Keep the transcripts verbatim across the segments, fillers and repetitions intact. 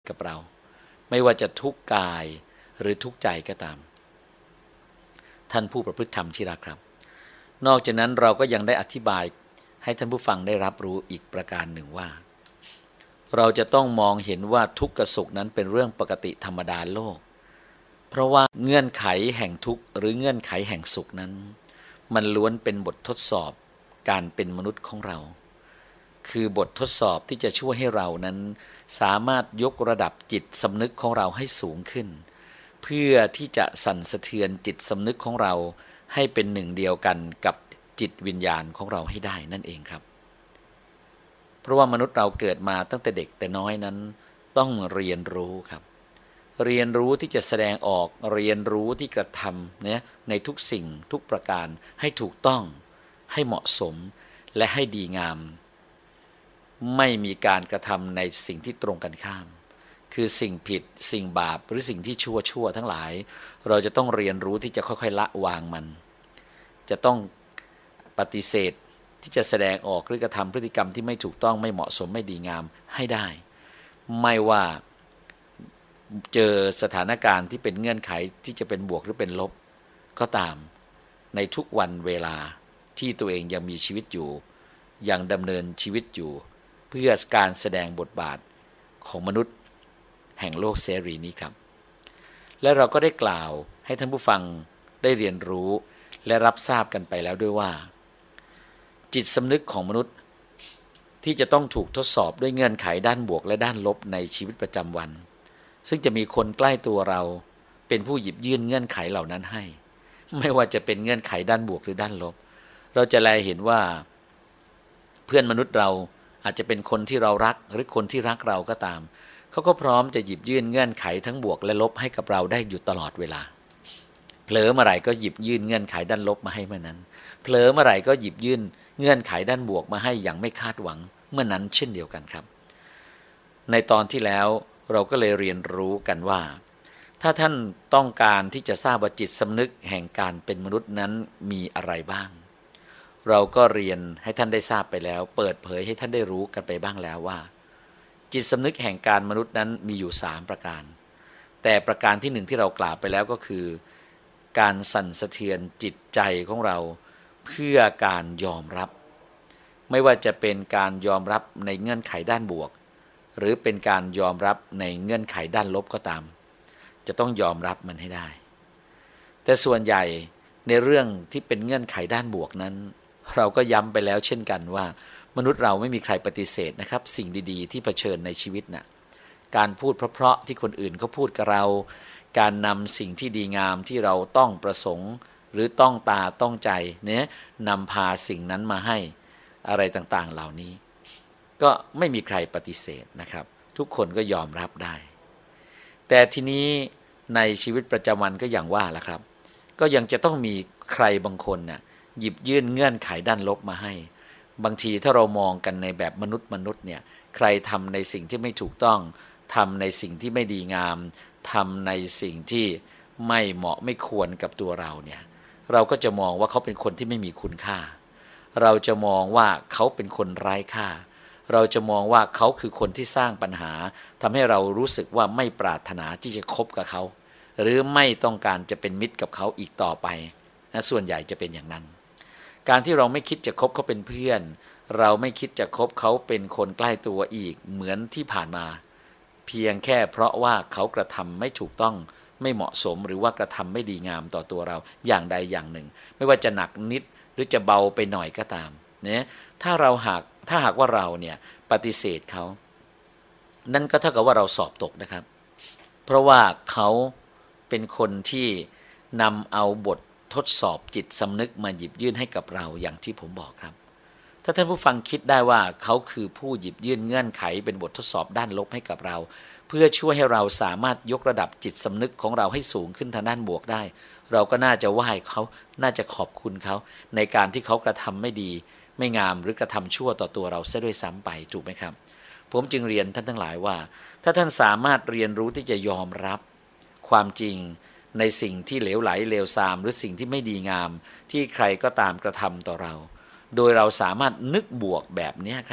กับเราไม่ว่าจะทุกข์กายหรือทุกข์ใจก็ตามท่านผู้ประพฤติธรรมที่รักครับนอกจากนั้นเราก็ยังได้อธิบายให้ท่านผู้ฟังได้รับรู้อีกประการหนึ่งว่าเราจะต้องมองเห็นว่าทุกข์กับสุขนั้นเป็นเรื่องปกติธรรมดาโลกเพราะว่าเงื่อนไขแห่งทุกข์หรือเงื่อนไขแห่งสุขนั้นมันล้วนเป็นบททดสอบการเป็นมนุษย์ของเราคือบททดสอบที่จะช่วยให้เรานั้นสามารถยกระดับจิตสำนึกของเราให้สูงขึ้นเพื่อที่จะสั่นสะเทือนจิตสำนึกของเราให้เป็นหนึ่งเดียวกันกับจิตวิญญาณของเราให้ได้นั่นเองครับเพราะว่ามนุษย์เราเกิดมาตั้งแต่เด็กแต่น้อยนั้นต้องเรียนรู้ครับเรียนรู้ที่จะแสดงออกเรียนรู้ที่กระทำเนี่ยในทุกสิ่งทุกประการให้ถูกต้องให้เหมาะสมและให้ดีงามไม่มีการกระทำในสิ่งที่ตรงกันข้ามคือสิ่งผิดสิ่งบาปหรือสิ่งที่ชั่วชั่วทั้งหลายเราจะต้องเรียนรู้ที่จะค่อยๆละวางมันจะต้องปฏิเสธที่จะแสดงออกหรือกระทำพฤติกรรมที่ไม่ถูกต้องไม่เหมาะสมไม่ดีงามให้ได้ไม่ว่าเจอสถานการณ์ที่เป็นเงื่อนไขที่จะเป็นบวกหรือเป็นลบก็ตามในทุกวันเวลาที่ตัวเองยังมีชีวิตอยู่ยังดำเนินชีวิตอยู่เพื่อการแสดงบทบาทของมนุษย์แห่งโลกเสรีนี้ครับและเราก็ได้กล่าวให้ท่านผู้ฟังได้เรียนรู้และรับทราบกันไปแล้วด้วยว่าจิตสำนึกของมนุษย์ที่จะต้องถูกทดสอบด้วยเงื่อนไขด้านบวกและด้านลบในชีวิตประจำวันซึ่งจะมีคนใกล้ตัวเราเป็นผู้หยิบยื่นเงื่อนไขเหล่านั้นให้ไม่ว่าจะเป็นเงื่อนไขด้านบวกหรือด้านลบเราจะแลเห็นว่าเพื่อนมนุษย์เราอาจจะเป็นคนที่เรารักหรือคนที่รักเราก็ตามเขาก็พร้อมจะหยิบยื่นเงื่อนไขทั้งบวกและลบให้กับเราได้อยู่ตลอดเวลาเผลอเมื่อไหร่ก็หยิบยื่นเงื่อนไขด้านลบมาให้เมื่อนั้นเผลอเมื่อไหร่ก็หยิบยื่นเงื่อนไขด้านบวกมาให้อย่างไม่คาดหวังเมื่อนั้นเช่นเดียวกันครับในตอนที่แล้วเราก็เลยเรียนรู้กันว่าถ้าท่านต้องการที่จะทราบว่าจิตสำนึกแห่งการเป็นมนุษย์นั้นมีอะไรบ้างเราก็เรียนให้ท่านได้ทราบไปแล้วเปิดเผยให้ท่านได้รู้กันไปบ้างแล้วว่าจิตสำนึกแห่งการมนุษย์นั้นมีอยู่สามประการแต่ประการที่หนึ่งที่เรากล่าวไปแล้วก็คือการสั่นสะเทือนจิตใจของเราเพื่อการยอมรับไม่ว่าจะเป็นการยอมรับในเงื่อนไขด้านบวกหรือเป็นการยอมรับในเงื่อนไขด้านลบก็ตามจะต้องยอมรับมันให้ได้แต่ส่วนใหญ่ในเรื่องที่เป็นเงื่อนไขด้านบวกนั้นเราก็ย้ำไปแล้วเช่นกันว่ามนุษย์เราไม่มีใครปฏิเสธนะครับสิ่งดีๆที่เผชิญในชีวิตน่ะการพูดเพราะๆที่คนอื่นเขาพูดกับเราการนำสิ่งที่ดีงามที่เราต้องประสงค์หรือต้องตาต้องใจเนี่ยนำพาสิ่งนั้นมาให้อะไรต่างๆเหล่านี้ก็ไม่มีใครปฏิเสธนะครับทุกคนก็ยอมรับได้แต่ทีนี้ในชีวิตประจำวันก็อย่างว่าล่ะครับก็ยังจะต้องมีใครบางคนน่ะหยิบยื่นเงื่อนไขด้านลบมาให้บางทีถ้าเรามองกันในแบบมนุษย์มนุษย์เนี่ยใครทำในสิ่งที่ไม่ถูกต้องทำในสิ่งที่ไม่ดีงามทำในสิ่งที่ไม่เหมาะไม่ควรกับตัวเราเนี่ยเราก็จะมองว่าเขาเป็นคนที่ไม่มีคุณค่าเราจะมองว่าเขาเป็นคนไร้ค่าเราจะมองว่าเขาคือคนที่สร้างปัญหาทำให้เรารู้สึกว่าไม่ปรารถนาที่จะคบกับเขาหรือไม่ต้องการจะเป็นมิตรกับเขาอีกต่อไปนะส่วนใหญ่จะเป็นอย่างนั้นการที่เราไม่คิดจะคบเขาเป็นเพื่อนเราไม่คิดจะคบเขาเป็นคนใกล้ตัวอีกเหมือนที่ผ่านมาเพียงแค่เพราะว่าเขากระทำไม่ถูกต้องไม่เหมาะสมหรือว่ากระทำไม่ดีงามต่อตัวเราอย่างใดอย่างหนึ่งไม่ว่าจะหนักนิดหรือจะเบาไปหน่อยก็ตามเนี่ยถ้าเราหากถ้าหากว่าเราเนี่ยปฏิเสธเขานั่นก็เท่ากับว่าเราสอบตกนะครับเพราะว่าเขาเป็นคนที่นำเอาบททดสอบจิตสำนึกมาหยิบยื่นให้กับเราอย่างที่ผมบอกครับถ้าท่านผู้ฟังคิดได้ว่าเขาคือผู้หยิบยื่นเงื่อนไขเป็นบททดสอบด้านลบให้กับเราเพื่อช่วยให้เราสามารถยกระดับจิตสำนึกของเราให้สูงขึ้นทางด้านบวกได้เราก็น่าจะไหว้เขาน่าจะขอบคุณเขาในการที่เขากระทำไม่ดีไม่งามหรือกระทำชั่วต่อตัวเราซะด้วยซ้ำไปถูกไหมครับผมจึงเรียนท่านทั้งหลายว่าถ้าท่านสามารถเรียนรู้ที่จะยอมรับความจริงในสิ่งที่เหลวไหลเลวทรามหรือสิ่งที่ไม่ดีงามที่ใครก็ตามกระทำต่อเราโดยเราสามารถนึกบวกแบบนี้ครับ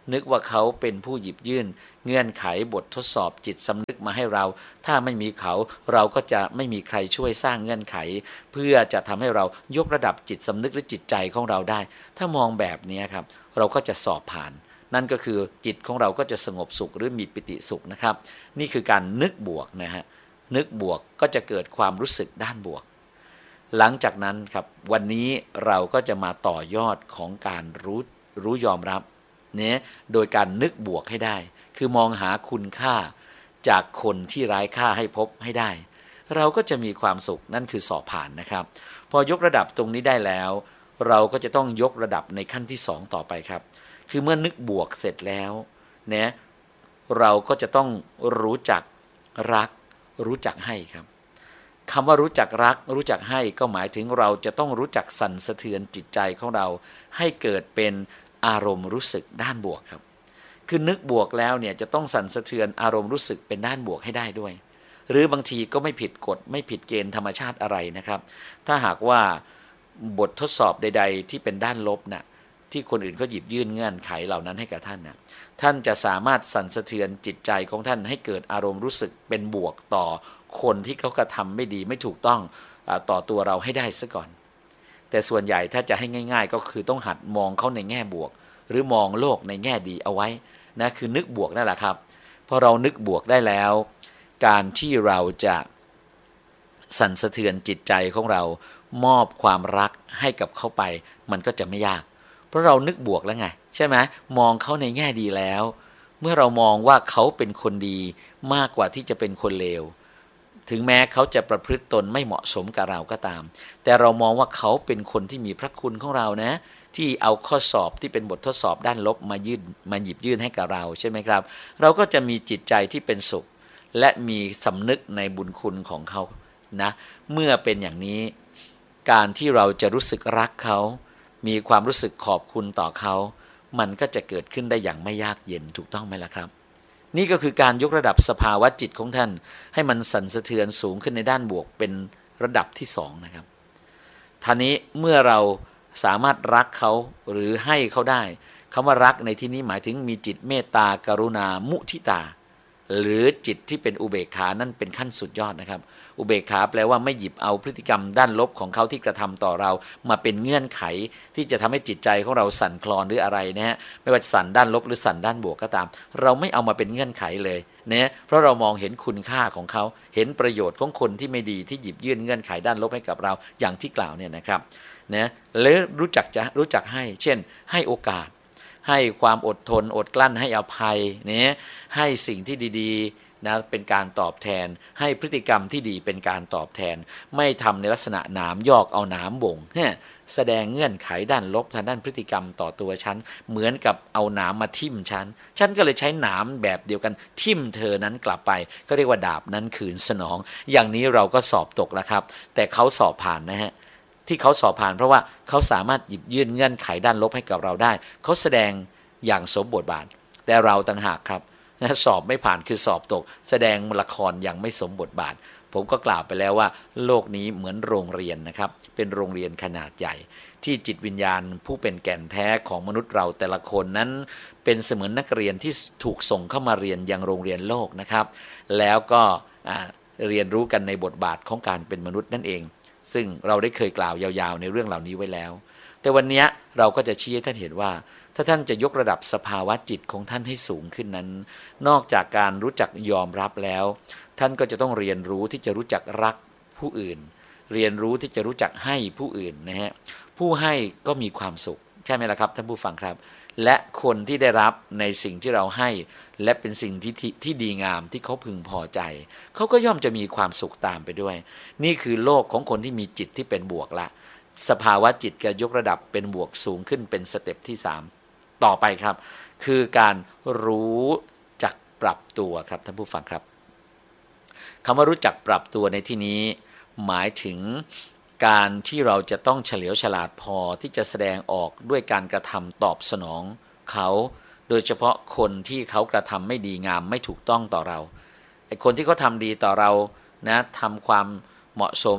นึกว่าเขาเป็นผู้หยิบยื่นเงื่อนไขบททดสอบจิตสำนึกมาให้เราถ้าไม่มีเขาเราก็จะไม่มีใครช่วยสร้างเงื่อนไขเพื่อจะทำให้เรายกระดับจิตสำนึกหรือจิตใจของเราได้ถ้ามองแบบนี้ครับเราก็จะสอบผ่านนั่นก็คือจิตของเราก็จะสงบสุขหรือมีปิติสุขนะครับนี่คือการนึกบวกนะฮะนึกบวกก็จะเกิดความรู้สึกด้านบวกหลังจากนั้นครับวันนี้เราก็จะมาต่อยอดของการรู้รู้ยอมรับเนี่ยโดยการนึกบวกให้ได้คือมองหาคุณค่าจากคนที่ไร้ค่าให้พบให้ได้เราก็จะมีความสุขนั่นคือสอบผ่านนะครับพอยกระดับตรงนี้ได้แล้วเราก็จะต้องยกระดับในขั้นที่สองต่อไปครับคือเมื่อนึกบวกเสร็จแล้วเนี่ยเราก็จะต้องรู้จักรักรู้จักให้ครับคำว่ารู้จักรักรู้จักให้ก็หมายถึงเราจะต้องรู้จักสั่นสะเทือนจิตใจของเราให้เกิดเป็นอารมณ์รู้สึกด้านบวกครับคือนึกบวกแล้วเนี่ยจะต้องสั่นสะเทือนอารมณ์รู้สึกเป็นด้านบวกให้ได้ด้วยหรือบางทีก็ไม่ผิดกฎไม่ผิดเกณฑ์ธรรมชาติอะไรนะครับถ้าหากว่าบททดสอบใดๆที่เป็นด้านลบน่ะที่คนอื่นก็หยิบยื่นเงื่อนไขเหล่านั้นให้กับท่านนะท่านจะสามารถสั่นสะเทือนจิตใจของท่านให้เกิดอารมณ์รู้สึกเป็นบวกต่อคนที่เขากระทำไม่ดีไม่ถูกต้องต่อตัวเราให้ได้ซะก่อนแต่ส่วนใหญ่ถ้าจะให้ง่ายๆก็คือต้องหัดมองเขาในแง่บวกหรือมองโลกในแง่ดีเอาไว้นะคือนึกบวกนั่นแหละครับพอเรานึกบวกได้แล้วการที่เราจะสั่นสะเทือนจิตใจของเรามอบความรักให้กับเขาไปมันก็จะไม่ยากเพราะเรานึกบวกแล้วไงใช่ไหมมองเขาในแง่ดีแล้วเมื่อเรามองว่าเขาเป็นคนดีมากกว่าที่จะเป็นคนเลวถึงแม้เขาจะประพฤติตนไม่เหมาะสมกับเราก็ตามแต่เรามองว่าเขาเป็นคนที่มีพระคุณของเรานะที่เอาข้อสอบที่เป็นบททดสอบด้านลบมายื่นมาหยิบยื่นให้กับเราใช่ไหมครับเราก็จะมีจิตใจที่เป็นสุขและมีสำนึกในบุญคุณของเขานะเมื่อเป็นอย่างนี้การที่เราจะรู้สึกรักเขามีความรู้สึกขอบคุณต่อเขามันก็จะเกิดขึ้นได้อย่างไม่ยากเย็นถูกต้องไหมล่ะครับนี่ก็คือการยกระดับสภาวะจิตของท่านให้มันสั่นสะเทือนสูงขึ้นในด้านบวกเป็นระดับที่สองนะครับท่านี้เมื่อเราสามารถรักเขาหรือให้เขาได้คำว่ารักในที่นี้หมายถึงมีจิตเมตตากรุณามุทิตาหรือจิตที่เป็นอุเบกขานั่นเป็นขั้นสุดยอดนะครับอุเบกขาแปลว่าไม่หยิบเอาพฤติกรรมด้านลบของเขาที่กระทำต่อเรามาเป็นเงื่อนไขที่จะทำให้จิตใจของเราสั่นคลอนหรืออะไรนะฮะไม่ว่าสั่นด้านลบหรือสั่นด้านบวกก็ตามเราไม่เอามาเป็นเงื่อนไขเลยนะเพราะเรามองเห็นคุณค่าของเขาเห็นประโยชน์ของคนที่ไม่ดีที่หยิบยื่นเงื่อนไขด้านลบให้กับเราอย่างที่กล่าวเนี่ยนะครับนะแล้วรู้จักจะรู้จักให้เช่นให้โอกาสให้ความอดทนอดกลั้นให้อภัยเนี่ยให้สิ่งที่ดีๆนะเป็นการตอบแทนให้พฤติกรรมที่ดีเป็นการตอบแทนไม่ทำในลักษณะหนามยอกเอาหนามบ่งเนี่ยแสดงเงื่อนไขด้านลบทางด้านพฤติกรรมต่อตัวฉันเหมือนกับเอาหนามมาทิ่มฉันฉันก็เลยใช้หนามแบบเดียวกันทิ่มเธอนั้นกลับไปก็เรียกว่าดาบนั้นคืนสนองอย่างนี้เราก็สอบตกแล้วครับแต่เขาสอบผ่านนะฮะที่เขาสอบผ่านเพราะว่าเขาสามารถหยิบยื่นเงื่อนไขด้านลบให้กับเราได้เขาแสดงอย่างสมบทบาทแต่เราต่างหากครับสอบไม่ผ่านคือสอบตกแสดงละครอย่างไม่สมบทบาทผมก็กล่าวไปแล้วว่าโลกนี้เหมือนโรงเรียนนะครับเป็นโรงเรียนขนาดใหญ่ที่จิตวิญญาณผู้เป็นแก่นแท้ของมนุษย์เราแต่ละคนนั้นเป็นเสมือนนักเรียนที่ถูกส่งเข้ามาเรียนยังโรงเรียนโลกนะครับแล้วก็เรียนรู้กันในบทบาทของการเป็นมนุษย์นั่นเองซึ่งเราได้เคยกล่าวยาวๆในเรื่องเหล่านี้ไว้แล้วแต่วันนี้เราก็จะชี้ให้ท่านเห็นว่าถ้าท่านจะยกระดับสภาวะจิตของท่านให้สูงขึ้นนั้นนอกจากการรู้จักยอมรับแล้วท่านก็จะต้องเรียนรู้ที่จะรู้จักรักผู้อื่นเรียนรู้ที่จะรู้จักให้ผู้อื่นนะฮะผู้ให้ก็มีความสุขใช่ไหมล่ะครับท่านผู้ฟังครับและคนที่ได้รับในสิ่งที่เราให้และเป็นสิ่งที่ที่ดีงามที่เขาพึงพอใจเขาก็ย่อมจะมีความสุขตามไปด้วยนี่คือโลกของคนที่มีจิตที่เป็นบวกละสภาวะจิตก็ยกระดับเป็นบวกสูงขึ้นเป็นสเต็ปที่สามต่อไปครับคือการรู้จักปรับตัวครับท่านผู้ฟังครับคำว่ารู้จักปรับตัวในที่นี้หมายถึงการที่เราจะต้องเฉลียวฉลาดพอที่จะแสดงออกด้วยการกระทำตอบสนองเขาโดยเฉพาะคนที่เขากระทำไม่ดีงามไม่ถูกต้องต่อเราไอ้คนที่เขาทำดีต่อเรานะทำความเหมาะสม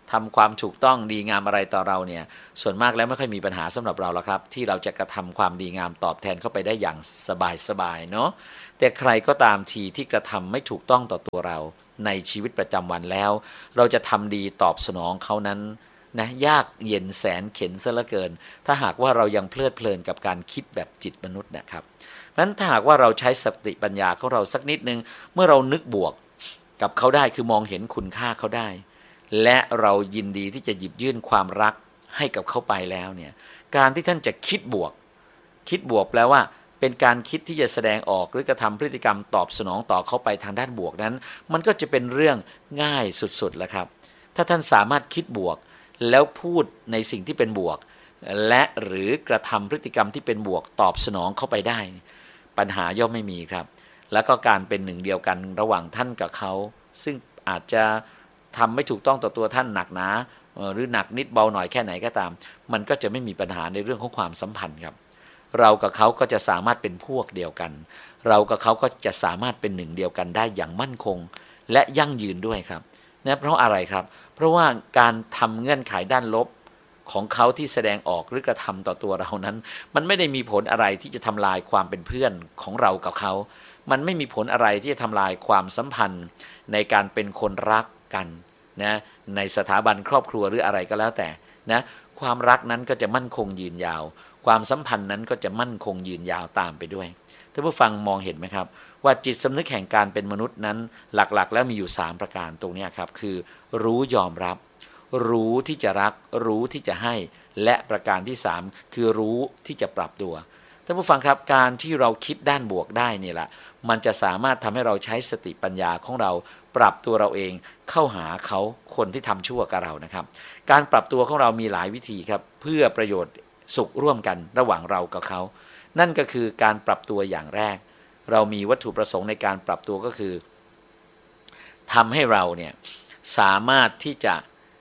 ทำความถูกต้องดีงามอะไรต่อเราเนี่ยส่วนมากแล้วไม่ค่อยมีปัญหาสำหรับเราแล้วครับที่เราจะกระทำความดีงามตอบแทนเข้าไปได้อย่างสบายๆเนาะแต่ใครก็ตามทีที่กระทำไม่ถูกต้องต่อตัวเราในชีวิตประจำวันแล้วเราจะทำดีตอบสนองเขานั้นนะยากเย็นแสนเข็ญซะเหลือเกินถ้าหากว่าเรายังเพลิดเพลินกับการคิดแบบจิตมนุษย์นะครับเพราะฉะนั้นถ้าหากว่าเราใช้สติปัญญาของเราสักนิดนึงเมื่อเรานึกบวกกับเขาได้คือมองเห็นคุณค่าเขาได้และเรายินดีที่จะหยิบยื่นความรักให้กับเขาไปแล้วเนี่ยการที่ท่านจะคิดบวกคิดบวกแปลว่าเป็นการคิดที่จะแสดงออกหรือกระทำพฤติกรรมตอบสนองต่อเขาไปทางด้านบวกนั้นมันก็จะเป็นเรื่องง่ายสุดๆแล้วครับถ้าท่านสามารถคิดบวกแล้วพูดในสิ่งที่เป็นบวกและหรือกระทำพฤติกรรมที่เป็นบวกตอบสนองเข้าไปได้ปัญหาย่อมไม่มีครับแล้วก็การเป็นหนึ่งเดียวกันระหว่างท่านกับเขาซึ่งอาจจะทำไม่ถูกต้องต่อตัวท่านหนักหนาหรือหนักนิดเบาหน่อยแค่ไหนก็ตามมันก็จะไม่มีปัญหาในเรื่องของความสัมพันธ์ครับเรากับเขาก็จะสามารถเป็นพวกเดียวกันเรากับเขาก็จะสามารถเป็นหนึ่งเดียวกันได้อย่างมั่นคงและยั่งยืนด้วยครับนะเพราะอะไรครับเพราะว่าการทำเงื่อนไขด้านลบของเขาที่แสดงออกหรือกระทำต่อตัวเรานั้นมันไม่ได้มีผลอะไรที่จะทำลายความเป็นเพื่อนของเรากับเขามันไม่มีผลอะไรที่จะทำลายความสัมพันธ์ในการเป็นคนรักกันนะในสถาบันครอบครัวหรืออะไรก็แล้วแต่นะความรักนั้นก็จะมั่นคงยืนยาวความสัมพันธ์นั้นก็จะมั่นคงยืนยาวตามไปด้วยท่านผู้ฟังมองเห็นไหมครับว่าจิตสำนึกแห่งการเป็นมนุษย์นั้นหลักๆแล้วมีอยู่สามประการตรงนี้ครับคือรู้ยอมรับรู้ที่จะรักรู้ที่จะให้และประการที่สามคือรู้ที่จะปรับตัวท่านผู้ฟังครับการที่เราคิดด้านบวกได้นี่แหละมันจะสามารถทำให้เราใช้สติปัญญาของเราปรับตัวเราเองเข้าหาเขาคนที่ทำชั่วกับเรานะครับการปรับตัวของเรามีหลายวิธีครับเพื่อประโยชน์สุขร่วมกันระหว่างเรากับเขานั่นก็คือการปรับตัวอย่างแรกเรามีวัตถุประสงค์ในการปรับตัวก็คือทำให้เราเนี่ยสามารถที่จะ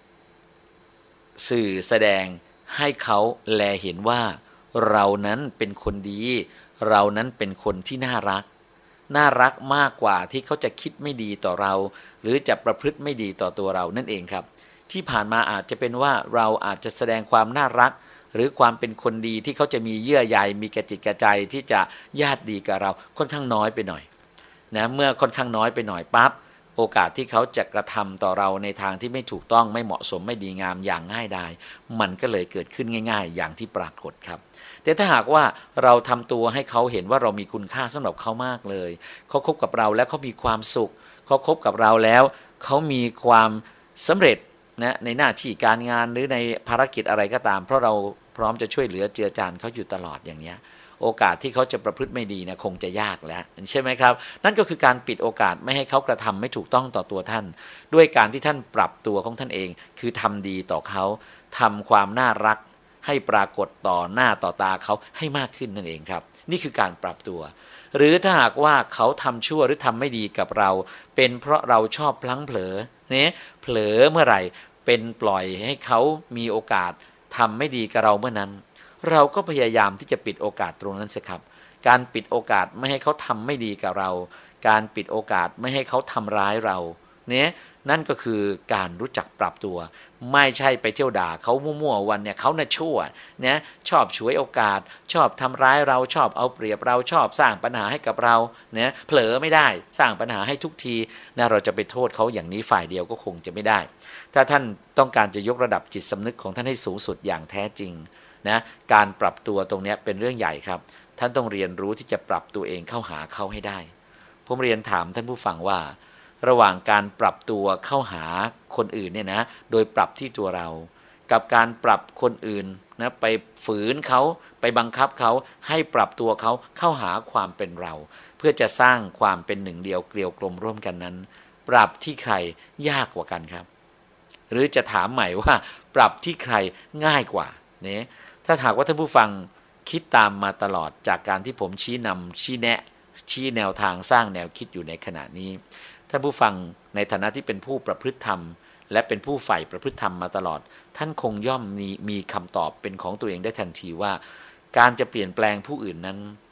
สื่อแสดงให้เขาแลเห็นว่าเรานั้นเป็นคนดีเรานั้นเป็นคนที่น่ารักน่ารักมากกว่าที่เขาจะคิดไม่ดีต่อเราหรือจะประพฤติไม่ดีต่อตัวเรานั่นเองครับที่ผ่านมาอาจจะเป็นว่าเราอาจจะแสดงความน่ารักหรือความเป็นคนดีที่เขาจะมีเยื่อใยมีกระจิตกระใจที่จะญาติดีกับเราค่อนข้างน้อยไปหน่อยนะเมื่อค่อนข้างน้อยไปหน่อยปั๊บโอกาสที่เขาจะกระทำต่อเราในทางที่ไม่ถูกต้องไม่เหมาะสมไม่ดีงามอย่างง่ายดายมันก็เลยเกิดขึ้นง่ายๆอย่างที่ปรากฏครับแต่ถ้าหากว่าเราทำตัวให้เขาเห็นว่าเรามีคุณค่าสำหรับเขามากเลยเขาคบกับเราแล้วเขามีความสุขเขาคบกับเราแล้วเขามีความสำเร็จนะในหน้าที่การงานหรือในภารกิจอะไรก็ตามเพราะเราพร้อมจะช่วยเหลือเจือจานเขาอยู่ตลอดอย่างนี้โอกาสที่เขาจะประพฤติไม่ดีนะคงจะยากแล้วใช่ไหมครับนั่นก็คือการปิดโอกาสไม่ให้เขากระทำไม่ถูกต้องต่อตัวท่านด้วยการที่ท่านปรับตัวของท่านเองคือทำดีต่อเขาทำความน่ารักให้ปรากฏต่อหน้าต่อตาเขาให้มากขึ้นนั่นเองครับนี่คือการปรับตัวหรือถ้าหากว่าเขาทำชั่วหรือทำไม่ดีกับเราเป็นเพราะเราชอบพลั้งเผลอเนี่ยเผลอเมื่อไหร่เป็นปล่อยให้เขามีโอกาสทำไม่ดีกับเราเมื่อนั้นเราก็พยายามที่จะปิดโอกาสตรงนั้นสิครับการปิดโอกาสไม่ให้เขาทำไม่ดีกับเราการปิดโอกาสไม่ให้เขาทำร้ายเราเนี่ยนั่นก็คือการรู้จักปรับตัวไม่ใช่ไปเที่ยวด่าเขามั่วๆวันเนี่ยเขาน่ะชั่วเนี่ยชอบฉวยโอกาสชอบทำร้ายเราชอบเอาเปรียบเราชอบสร้างปัญหาให้กับเราเนี่ยเผลอไม่ได้สร้างปัญหาให้ทุกทีนะเราจะไปโทษเขาอย่างนี้ฝ่ายเดียวก็คงจะไม่ได้ถ้าท่านต้องการจะยกระดับจิตสำนึกของท่านให้สูงสุดอย่างแท้จริงนะการปรับตัวตรงนี้เป็นเรื่องใหญ่ครับท่านต้องเรียนรู้ที่จะปรับตัวเองเข้าหาเขาให้ได้ผมเรียนถามท่านผู้ฟังว่าระหว่างการปรับตัวเข้าหาคนอื่นเนี่ยนะโดยปรับที่ตัวเรากับการปรับคนอื่นนะไปฝืนเขาไปบังคับเขาให้ปรับตัวเขาเข้าหาความเป็นเราเพื่อจะสร้างความเป็นหนึ่งเดียวเกลียวกลมร่วมกันนั้นปรับที่ใครยากกว่ากันครับหรือจะถามใหม่ว่าปรับที่ใครง่ายกว่าเนี่ยถ้าหากว่าท่านผู้ฟังคิดตามมาตลอดจากการที่ผมชี้นำชี้แนะชี้แนวทางสร้างแนวคิดอยู่ในขณะนี้ท่านผู้ฟังในฐานะที่เป็นผู้ประพฤติธรรมและเป็นผู้ใฝ่ประพฤติธรรมมาตลอดท่านคงย่อมมีมีคำตอบเป็นของตัวเองได้ทันทีว่าการจะเปลี่ยนแปลงผู้อื่นนั้น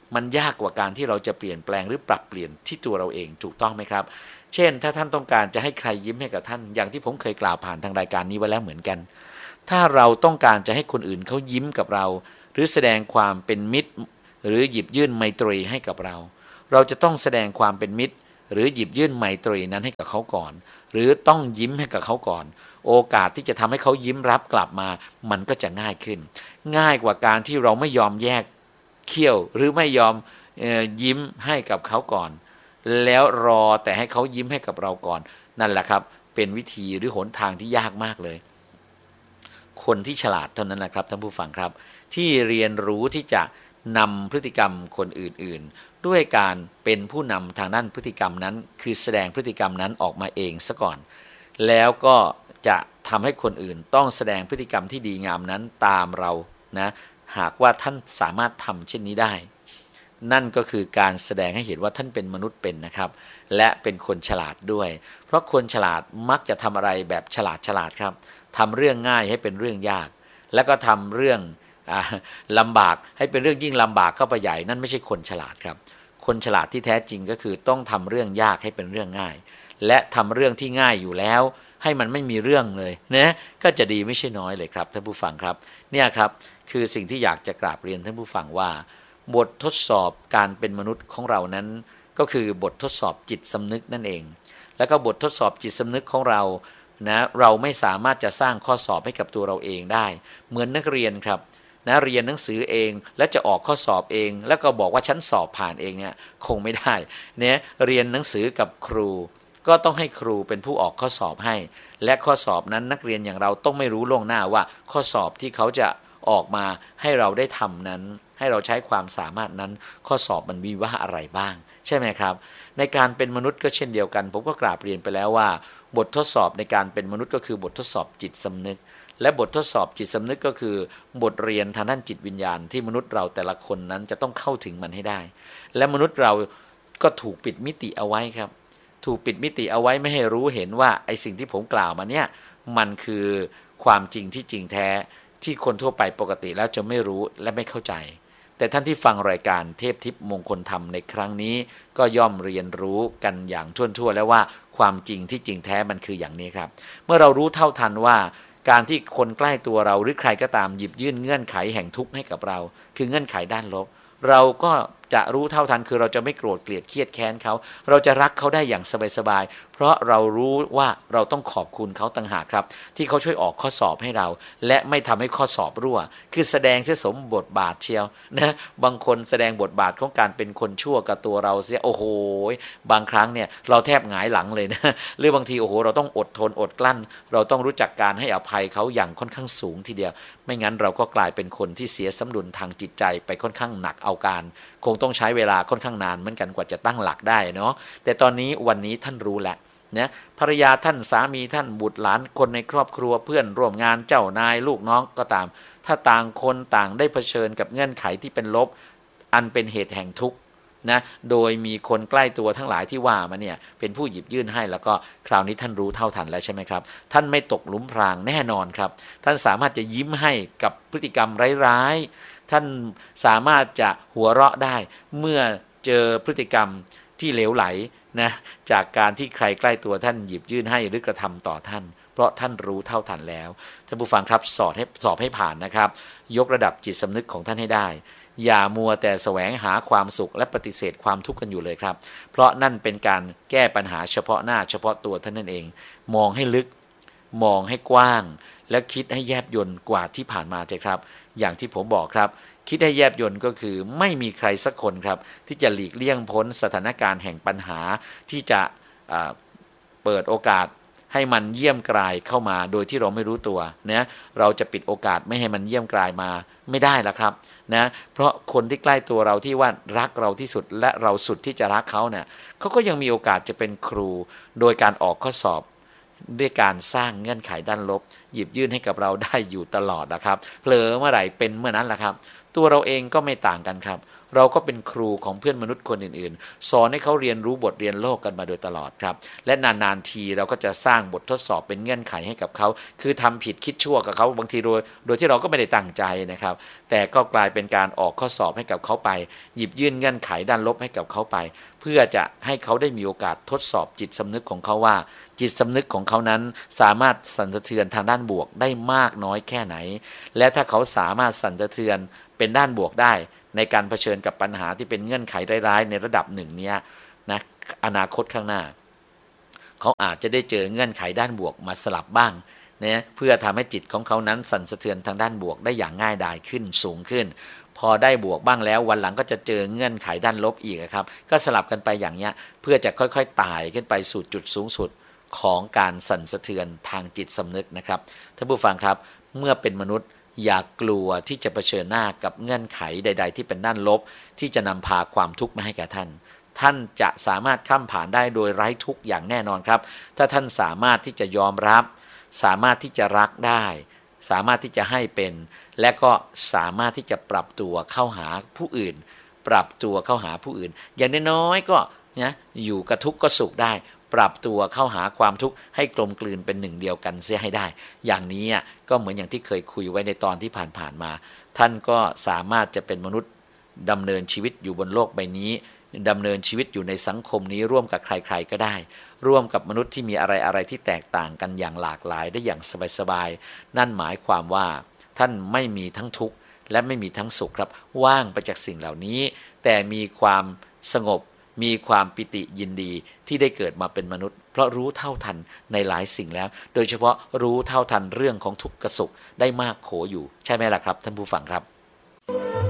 มันยากกว่าการที่เราจะเปลี่ยนแปลงหรือปรับเปลี่ยนที่ตัวเราเองถูกต้องไหมครับเช่นถ้าท่านต้องการจะให้ใครยิ้มให้กับท่านอย่างที่ผมเคยกล่าวผ่านทางรายการนี้ไว้แล้วเหมือนกันถ้าเราต้องการจะให้คนอื่นเขายิ้มกับเราหรือแสดงความเป็นมิตรหรือหยิบยื่นไมตรีให้กับเราเราจะต้องแสดงความเป็นมิตรหรือหยิบยื่นไมตรีนั้นให้กับเขาก่อนหรือต้องยิ้มให้กับเขาก่อนโอกาสที่จะทำให้เขายิ้มรับกลับมามันก็จะง่ายขึ้นง่ายกว่าการที่เราไม่ยอมแยกเขี้ยวหรือไม่ยอมเอ่อยิ้มให้กับเขาก่อนแล้วรอแต่ให้เขายิ้มให้กับเราก่อนนั่นแหละครับเป็นวิธีหรือหนทางที่ยากมากเลยคนที่ฉลาดเท่านั้นแหละครับท่านผู้ฟังครับที่เรียนรู้ที่จะนำพฤติกรรมคนอื่นๆด้วยการเป็นผู้นำทางด้านพฤติกรรมนั้นคือแสดงพฤติกรรมนั้นออกมาเองซะก่อนแล้วก็จะทำให้คนอื่นต้องแสดงพฤติกรรมที่ดีงามนั้นตามเรานะหากว่าท่านสามารถทำเช่นนี้ได้นั่นก็คือการแสดงให้เห็นว่าท่านเป็นมนุษย์เป็นนะครับและเป็นคนฉลาดด้วยเพราะคนฉลาดมักจะทำอะไรแบบฉลาดฉลาดครับทำเรื่องง่ายให้เป็นเรื่องยากแล้วก็ทำเรื่องลำบากให้เป็นเรื่องยิ่งลำบากเข้าไปใหญ่นั่นไม่ใช่คนฉลาดครับคนฉลาดที่แท้จริงก็คือต้องทำเรื่องยากให้เป็นเรื่องง่ายและทำเรื่องที่ง่ายอยู่แล้วให้มันไม่มีเรื่องเลยนะก็จะดีไม่ใช่น้อยเลยครับท่านผู้ฟังครับเนี่ยครับคือสิ่งที่อยากจะกราบเรียนท่านผู้ฟังว่าบททดสอบการเป็นมนุษย์ของเรานั้นก็คือบททดสอบจิตสำนึกนั่นเองแล้วก็บททดสอบจิตสำนึกของเรานะเราไม่สามารถจะสร้างข้อสอบให้กับตัวเราเองได้เหมือนนักเรียนครับนะเรียนหนังสือเองและจะออกข้อสอบเองแล้วก็บอกว่าฉันสอบผ่านเองเนี่ยคงไม่ได้เนี่ยเรียนหนังสือกับครูก็ต้องให้ครูเป็นผู้ออกข้อสอบให้และข้อสอบนั้นนักเรียนอย่างเราต้องไม่รู้ล่วงหน้าว่าข้อสอบที่เขาจะออกมาให้เราได้ทำนั้นให้เราใช้ความสามารถนั้นข้อสอบมันมีว่าอะไรบ้างใช่ไหมครับในการเป็นมนุษย์ก็เช่นเดียวกันผมก็กราบเรียนไปแล้วว่าบททดสอบในการเป็นมนุษย์ก็คือบททดสอบจิตสำนึกและบททดสอบจิตสำนึกก็คือบทเรียนทางด้านจิตวิญญาณที่มนุษย์เราแต่ละคนนั้นจะต้องเข้าถึงมันให้ได้และมนุษย์เราก็ถูกปิดมิติเอาไว้ครับถูกปิดมิติเอาไว้ไม่ให้รู้เห็นว่าไอ้สิ่งที่ผมกล่าวมาเนี่ยมันคือความจริงที่จริงแท้ที่คนทั่วไปปกติแล้วจะไม่รู้และไม่เข้าใจแต่ท่านที่ฟังรายการเทพทิพย์มงคลธรรมในครั้งนี้ก็ย่อมเรียนรู้กันอย่างทั่วๆแล้วว่าความจริงที่จริงแท้มันคืออย่างนี้ครับเมื่อเรารู้เท่าทันว่าการที่คนใกล้ตัวเราหรือใครก็ตามหยิบยื่นเงื่อนไขแห่งทุกข์ให้กับเราคือเงื่อนไขด้านลบเราก็จะรู้เท่าทันคือเราจะไม่โกรธเกลียดเครียดแค้นเขาเราจะรักเขาได้อย่างสบายๆเพราะเรารู้ว่าเราต้องขอบคุณเขาต่างหากครับที่เขาช่วยออกข้อสอบให้เราและไม่ทำให้ข้อสอบรั่วคือแสดงที่สมบทบาทเชียวนะบางคนแสดงบทบาทของการเป็นคนชั่วกับตัวเราเสียโอ้โหบางครั้งเนี่ยเราแทบหงายหลังเลยนะหรือบางทีโอ้โหเราต้องอดทนอดกลั้นเราต้องรู้จักการให้อภัยเขาอย่างค่อนข้างสูงทีเดียวไม่งั้นเราก็กลายเป็นคนที่เสียสมดุลทางจิตใจไปค่อนข้างหนักเอาการคงต้องใช้เวลาค่อนข้างนานเหมือนกันกว่าจะตั้งหลักได้เนาะแต่ตอนนี้วันนี้ท่านรู้แล้วนะภรรยาท่านสามีท่านบุตรหลานคนในครอบครัวเพื่อนร่วมงานเจ้านายลูกน้องก็ตามถ้าต่างคนต่างได้เผชิญกับเงื่อนไขที่เป็นลบอันเป็นเหตุแห่งทุกข์นะโดยมีคนใกล้ตัวทั้งหลายที่ว่ามาเนี่ยเป็นผู้หยิบยื่นให้แล้วก็คราวนี้ท่านรู้เท่าทันแล้วใช่ไหมครับท่านไม่ตกหลุมพรางแน่นอนครับท่านสามารถจะยิ้มให้กับพฤติกรรมร้ายๆท่านสามารถจะหัวเราะได้เมื่อเจอพฤติกรรมที่เหลวไหลนะจากการที่ใครใกล้ตัวท่านหยิบยื่นให้หรือกระทำต่อท่านเพราะท่านรู้เท่าทันแล้วท่านผู้ฟังครับสอบให้สอบให้ผ่านนะครับยกระดับจิตสำนึกของท่านให้ได้อย่ามัวแต่แสวงหาความสุขและปฏิเสธความทุกข์กันอยู่เลยครับเพราะนั่นเป็นการแก้ปัญหาเฉพาะหน้าเฉพาะตัวท่านนั่นเองมองให้ลึกมองให้กว้างและคิดให้แยบยลกว่าที่ผ่านมาใช่ครับอย่างที่ผมบอกครับคิดให้แยบยลก็คือไม่มีใครสักคนครับที่จะหลีกเลี่ยงพ้นสถานการณ์แห่งปัญหาที่จะเปิดโอกาสให้มันเยี่ยมกลายเข้ามาโดยที่เราไม่รู้ตัวนะเราจะปิดโอกาสไม่ให้มันเยี่ยมกลายมาไม่ได้ละครับนะเพราะคนที่ใกล้ตัวเราที่ว่ารักเราที่สุดและเราสุดที่จะรักเขาเนี่ยเขาก็ยังมีโอกาสจะเป็นครูโดยการออกข้อสอบด้วยการสร้างเงื่อนไขด้านลบหยิบยื่นให้กับเราได้อยู่ตลอดนะครับเผลอเมื่อไหร่เป็นเมื่อนั้นแหละครับตัวเราเองก็ไม่ต่างกันครับเราก็เป็นครูของเพื่อนมนุษย์คนอื่นๆสอนให้เขาเรียนรู้บทเรียนโลกกันมาโดยตลอดครับและนานๆทีเราก็จะสร้างบททดสอบเป็นเงื่อนไขให้กับเขาคือทำผิดคิดชั่วกับเขาบางทีโดยโดยที่เราก็ไม่ได้ตั้งใจนะครับแต่ก็กลายเป็นการออกข้อสอบให้กับเขาไปหยิบยื่นเงื่อนไขด้านลบให้กับเขาไปเพื่อจะให้เขาได้มีโอกาสทดสอบจิตสำนึกของเขาว่าจิตสำนึกของเขานั้นสามารถสั่นสะเทือนทางด้านบวกได้มากน้อยแค่ไหนและถ้าเขาสามารถสั่นสะเทือนเป็นด้านบวกได้ในการเผชิญกับปัญหาที่เป็นเงื่อนไขร้ายๆในระดับหนึ่งเนี้ยนะอนาคตข้างหน้าเขาอาจจะได้เจอเงื่อนไขด้านบวกมาสลับบ้างนะเพื่อทำให้จิตของเขานั้นสั่นสะเทือนทางด้านบวกได้อย่างง่ายดายขึ้นสูงขึ้นพอได้บวกบ้างแล้ววันหลังก็จะเจอเงื่อนไขด้านลบอีกครับก็สลับกันไปอย่างเนี้ยเพื่อจะค่อยๆไต่ขึ้นไปสู่จุดสูงสุดของการสั่นสะเทือนทางจิตสำนึกนะครับท่านผู้ฟังครับเมื่อเป็นมนุษย์อย่ากลัวที่จะเผชิญหน้ากับเงื่อนไขใดๆที่เป็นด้านลบที่จะนำพาความทุกข์มาให้แก่ท่านท่านจะสามารถข้ามผ่านได้โดยไร้ทุกข์อย่างแน่นอนครับถ้าท่านสามารถที่จะยอมรับสามารถที่จะรักได้สามารถที่จะให้เป็นและก็สามารถที่จะปรับตัวเข้าหาผู้อื่นปรับตัวเข้าหาผู้อื่นอย่างน้อยๆก็นะอยู่กับทุกข์ก็สุขได้ปรับตัวเข้าหาความทุกข์ให้กลมกลืนเป็นหนึ่งเดียวกันเสียให้ได้อย่างนี้ก็เหมือนอย่างที่เคยคุยไว้ในตอนที่ผ่านๆมาท่านก็สามารถจะเป็นมนุษย์ดำเนินชีวิตอยู่บนโลกใบนี้ดำเนินชีวิตอยู่ในสังคมนี้ร่วมกับใครๆก็ได้ร่วมกับมนุษย์ที่มีอะไรๆที่แตกต่างกันอย่างหลากหลายได้อย่างสบายๆนั่นหมายความว่าท่านไม่มีทั้งทุกข์และไม่มีทั้งสุขครับว่างไปจากสิ่งเหล่านี้แต่มีความสงบมีความปิติยินดีที่ได้เกิดมาเป็นมนุษย์เพราะรู้เท่าทันในหลายสิ่งแล้วโดยเฉพาะรู้เท่าทันเรื่องของทุกข์กับสุขได้มากโขอยู่ใช่ไหมล่ะครับท่านผู้ฟังครับ